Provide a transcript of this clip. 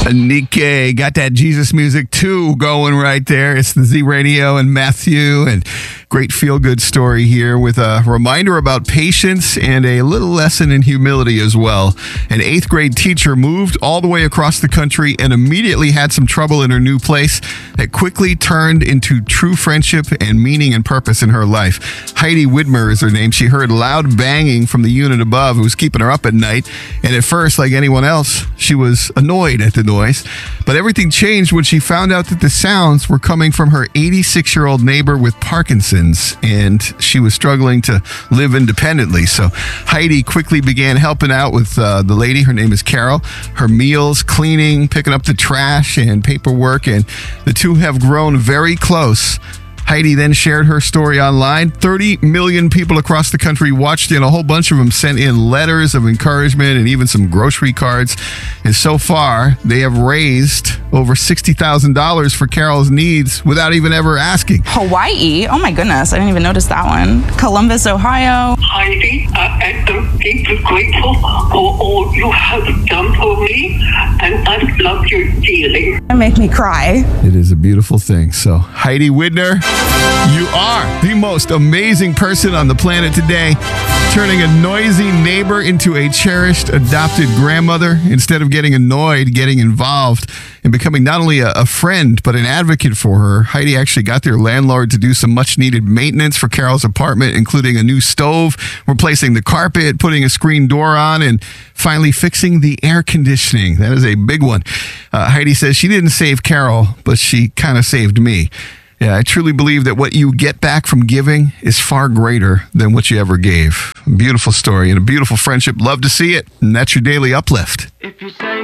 Nikkei got that Jesus music too going right there. It's the Z Radio and Matthew, and great feel-good story here with a reminder about patience and a little lesson in humility as well. An 8th grade teacher moved all the way across the country and immediately had some trouble in her new place that quickly turned into true friendship and meaning and purpose in her life. Heidi Widmer is her name. She heard loud banging from the unit above. It was keeping her up at night. And at first, like anyone else, she was annoyed at the noise. But everything changed when she found out that the sounds were coming from her 86-year-old neighbor with Parkinson's, and she was struggling to live independently. So Heidi quickly began helping out with the lady. Her name is Carol. Her meals, cleaning, picking up the trash, and paperwork, and the two have grown very close. Heidi then shared her story online. 30 million people across the country watched it, and a whole bunch of them sent in letters of encouragement and even some grocery cards. And so far, they have raised over $60,000 for Carol's needs without even ever asking. Hawaii? Oh my goodness, I didn't even notice that one. Columbus, Ohio. Heidi, I am deeply grateful for all you have done for me, and I love you dearly. It made me cry. It is a beautiful thing. So, Heidi Widner, you are the most amazing person on the planet today, turning a noisy neighbor into a cherished adopted grandmother. Instead of getting annoyed, getting involved and becoming not only a friend, but an advocate for her. Heidi actually got their landlord to do some much needed maintenance for Carol's apartment, including a new stove, replacing the carpet, putting a screen door on, and finally fixing the air conditioning. That is a big one. Heidi says she didn't save Carol, but she kind of saved me. Yeah, I truly believe that what you get back from giving is far greater than what you ever gave. A beautiful story and a beautiful friendship. Love to see it. And that's your daily uplift. If you say